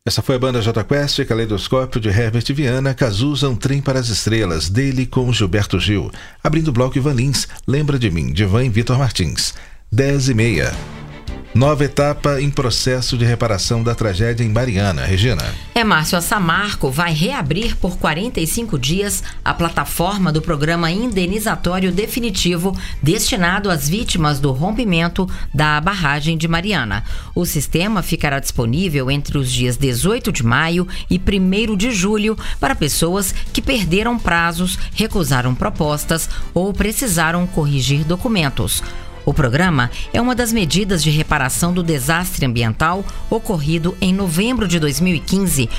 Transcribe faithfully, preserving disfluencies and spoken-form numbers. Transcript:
Essa foi a banda Jota Quest, Caleidoscópio de Herbert Viana, Cazuza, Um Trem para as Estrelas, dele com Gilberto Gil. Abrindo o bloco Ivan Lins, Lembra de Mim, de Van e Vitor Martins. dez e meia. Nova etapa em processo de reparação da tragédia em Mariana. Regina. É, Márcio, a Samarco vai reabrir por quarenta e cinco dias a plataforma do programa indenizatório definitivo destinado às vítimas do rompimento da barragem de Mariana. O sistema ficará disponível entre os dias dezoito de maio e primeiro de julho para pessoas que perderam prazos, recusaram propostas ou precisaram corrigir documentos. O programa é uma das medidas de reparação do desastre ambiental ocorrido em novembro de dois mil e quinze